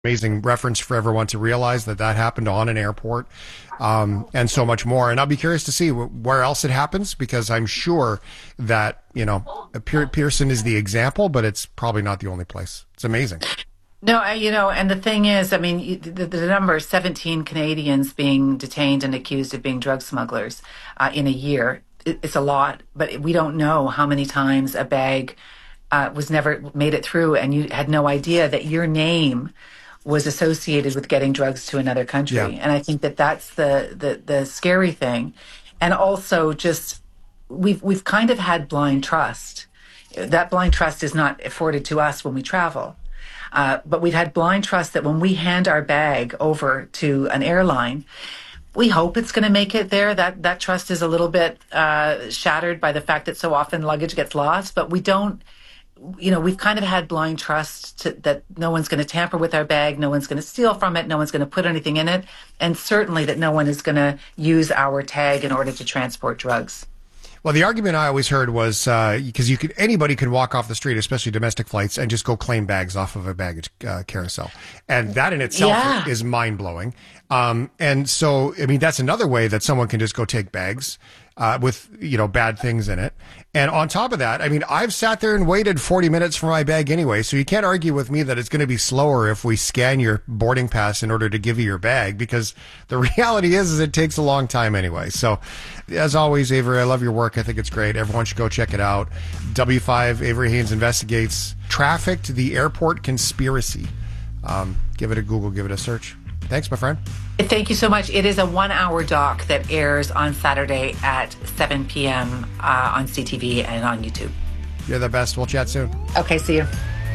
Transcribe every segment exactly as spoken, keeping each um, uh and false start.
amazing reference for everyone to realize that that happened on an airport, um, and so much more. And I'll be curious to see wh- where else it happens, because I'm sure that, you know, Pier- Pearson is the example, but it's probably not the only place. It's amazing. No, I- you know, and the thing is, I mean, you- the, the number is seventeen Canadians being detained and accused of being drug smugglers uh, in a year. It, it's a lot, but we don't know how many times a bag uh, was never made it through, and you had no idea that your name was associated with getting drugs to another country. Yeah. And I think that that's the, the, the scary thing. And also just, we've, we've kind of had blind trust. That blind trust is not afforded to us when we travel. Uh, but we've had blind trust that when we hand our bag over to an airline, we hope it's going to make it there. That, that trust is a little bit uh, shattered by the fact that so often luggage gets lost, but we don't, you know, we've kind of had blind trust to, that no one's going to tamper with our bag, no one's going to steal from it, no one's going to put anything in it, and certainly that no one is going to use our tag in order to transport drugs. Well, the argument I always heard was uh, because you could anybody could walk off the street, especially domestic flights, and just go claim bags off of a baggage uh, carousel, and that in itself Yeah. is mind blowing. Um, and so, I mean, that's another way that someone can just go take bags uh, with, you know, bad things in it. And on top of that, I mean, I've sat there and waited forty minutes for my bag anyway, so you can't argue with me that it's going to be slower if we scan your boarding pass in order to give you your bag, because the reality is, is it takes a long time anyway. So, as always, Avery, I love your work. I think it's great. Everyone should go check it out. W five, Avery Haynes investigates trafficked the airport conspiracy. Um, give it a Google, give it a search. Thanks, my friend. Thank you so much. It is a one-hour doc that airs on Saturday at seven p.m. Uh, on C T V and on YouTube. You're the best. We'll chat soon. Okay, see you.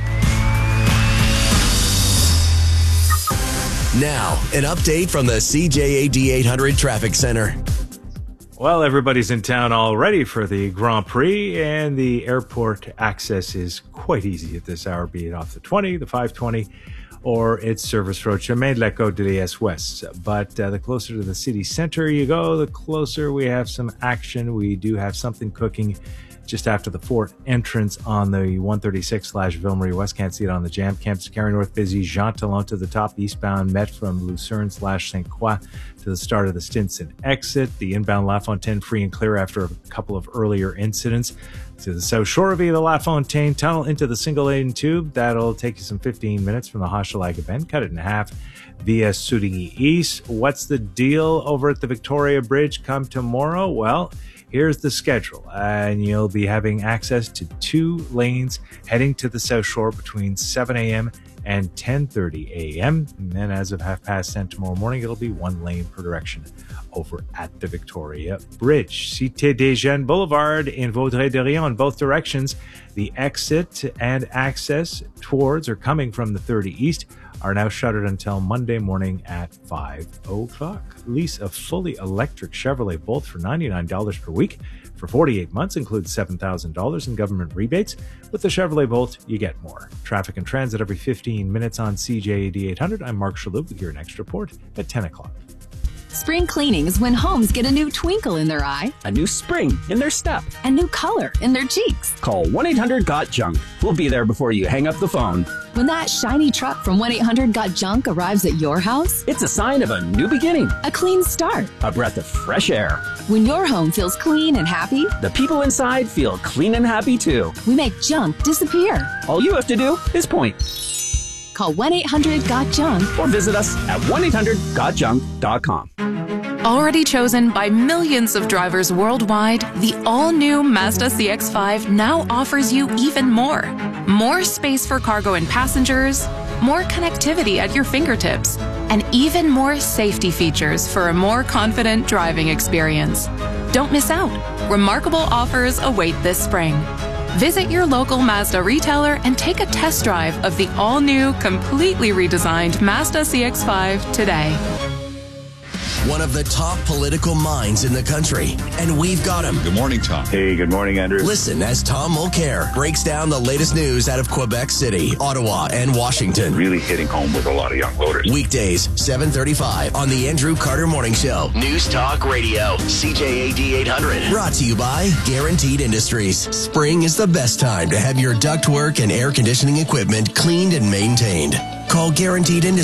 Now, an update from the C J A D eight hundred Traffic Center. Well, everybody's in town already for the Grand Prix, and the airport access is quite easy at this hour, be it off the twenty, the five twenty, or its service road, Chemin de la Côte de l'Est West. But uh, the closer to the city center you go, the closer we have some action. We do have something cooking just after the Fort entrance on the one thirty-six slash Ville Marie West. Can't see it on the jam. Campus Carry North busy. Jean Talon to the top. Eastbound Met from Lucerne slash Saint Croix to the start of the Stinson exit. The inbound La Fontaine free and clear after a couple of earlier incidents. To the south shore via the La Fontaine tunnel into the single lane tube. That'll take you some fifteen minutes from the Hochelaga Bend. Cut it in half via Soudigny East. What's the deal over at the Victoria Bridge come tomorrow? Well, here's the schedule, and you'll be having access to two lanes heading to the South Shore between seven a.m. and ten thirty a.m. And then as of half past ten tomorrow morning, it'll be one lane per direction over at the Victoria Bridge. Cité des Jeunes Boulevard in Vaudreuil-Dorion in both directions. The exit and access towards or coming from the thirty East are now shuttered until Monday morning at five o'clock. Lease a fully electric Chevrolet Bolt for ninety-nine dollars per week for forty-eight months includes seven thousand dollars in government rebates. With the Chevrolet Bolt, you get more. Traffic and transit every fifteen minutes on C J A D eight hundred. I'm Mark Shalhoub with your next report at ten o'clock. Spring cleaning is when homes get a new twinkle in their eye, a new spring in their step, a new color in their cheeks. Call one eight hundred got junk. We'll be there before you hang up the phone. When that shiny truck from one eight hundred got junk arrives at your house, it's a sign of a new beginning, a clean start, a breath of fresh air. When your home feels clean and happy, the people inside feel clean and happy too. We make junk disappear. All you have to do is point. Call one eight hundred got junk or visit us at one eight hundred got junk dot com. Already chosen by millions of drivers worldwide, the all-new Mazda C X five now offers you even more. More space for cargo and passengers, more connectivity at your fingertips, and even more safety features for a more confident driving experience. Don't miss out. Remarkable offers await this spring. Visit your local Mazda retailer and take a test drive of the all-new, completely redesigned Mazda C X five today. One of the top political minds in the country, and we've got him. Good morning, Tom. Hey, good morning, Andrew. Listen as Tom Mulcair breaks down the latest news out of Quebec City, Ottawa, and Washington. Really hitting home with a lot of young voters. Weekdays, seven thirty-five on the Andrew Carter Morning Show. News Talk Radio, C J A D eight hundred. Brought to you by Guaranteed Industries. Spring is the best time to have your ductwork and air conditioning equipment cleaned and maintained. Call Guaranteed Industries